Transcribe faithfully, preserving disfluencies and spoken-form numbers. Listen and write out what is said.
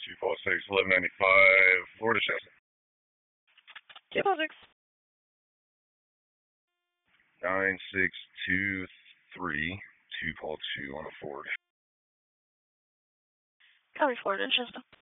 two four six, eleven ninety-five, Florida Shasta. two four six. nine six two three, two call two on a Ford. Copy Florida Shasta.